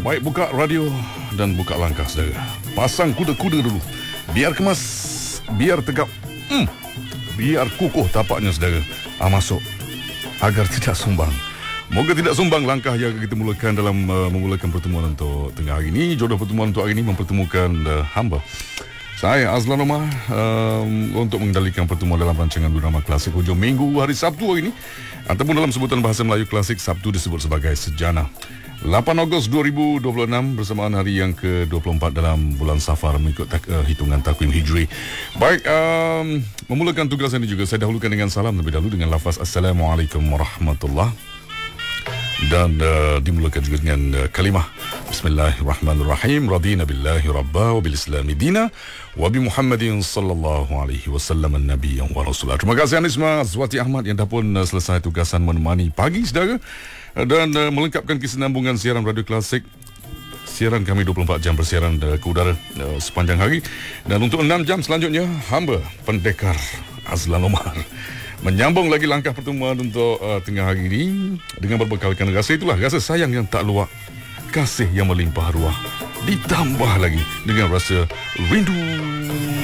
Baik, buka radio dan buka langkah, saudara. Pasang kuda-kuda dulu. Biar kemas, biar tegap, biar kukuh tapaknya, saudara. Masuk agar tidak sumbang. Moga tidak sumbang langkah yang kita mulakan dalam memulakan pertemuan untuk tengah hari ini. Jodoh pertemuan untuk hari ini mempertemukan hamba saya, Azlan Omar, untuk mengendalikan pertemuan dalam rancangan Drama Klasik hujung minggu hari Sabtu hari ini, ataupun dalam sebutan bahasa Melayu Klasik, Sabtu disebut sebagai Sejana. 8 Ogos 2026 bersamaan hari yang ke-24 dalam bulan Safar mengikut hitungan takwim Hijri. Baik, memulakan tugas ini juga saya dahulukan dengan salam lebih dahulu dengan lafaz Assalamualaikum warahmatullahi, dan dimulakan juga dengan kalimah Bismillahirrahmanirrahim. Radina billahi rabba wa bil islami dina wa bi Muhammadin sallallahu alaihi wasallam nabiyyan wa rasulah. Terima kasih Anisma Zwati Ahmad yang dah pun selesai tugasan menemani pagi, saudara, dan melengkapkan kesinambungan siaran Radio Klasik. Siaran kami 24 jam bersiaran ke udara sepanjang hari, dan untuk 6 jam selanjutnya hamba pendekar Azlan Omar menyambung lagi langkah pertemuan untuk tengah hari ini dengan berbekalkan rasa itulah, rasa sayang yang tak luak, kasih yang melimpah ruah, ditambah lagi dengan rasa rindu.